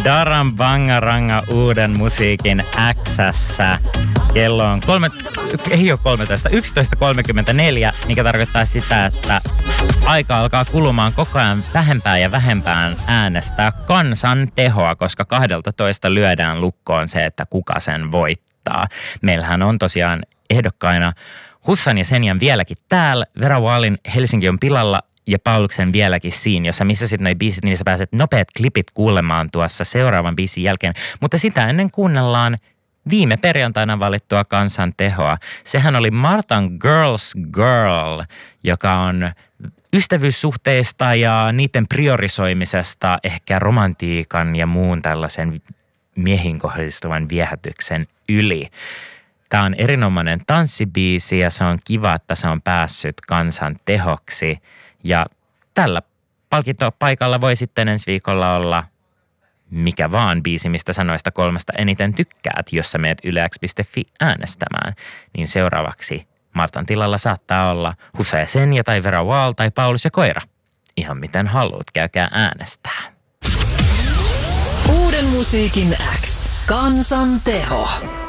Daran Bangaranga uuden musiikin X:ssä. Kello on 11.34, mikä tarkoittaa sitä, että aika alkaa kulumaan koko ajan vähempään ja vähempään äänestää kansan tehoa, koska 12 lyödään lukkoon se, että kuka sen voittaa. Meillähän on tosiaan ehdokkaina Hussan ja Senjan vieläkin täällä, Vera Wallin Helsinki on pilalla ja Pauluksen vieläkin siinä, jossa missä sitten noi biisit, niin sä pääset nopeat klipit kuulemaan tuossa seuraavan biisin jälkeen. Mutta sitä ennen kuunnellaan viime perjantaina valittua kansan tehoa. Sehän oli Martan Girls Girl, joka on ystävyyssuhteista ja niiden priorisoimisesta ehkä romantiikan ja muun tällaisen miehiin kohdistuvan viehätyksen yli. Tämä on erinomainen tanssibiisi ja se on kiva, että se on päässyt kansan tehoksi. Ja tällä palkintopaikalla voi sitten ensi viikolla olla mikä vaan biisi, mistä sanoista 3 eniten tykkäät, jos sä meet ylex.fi äänestämään. Niin seuraavaksi Martan tilalla saattaa olla Husa ja Senja tai Vera Wall tai Paulus ja Koira. Ihan miten haluat, käykää äänestää. Uuden musiikin X. Kansan teho.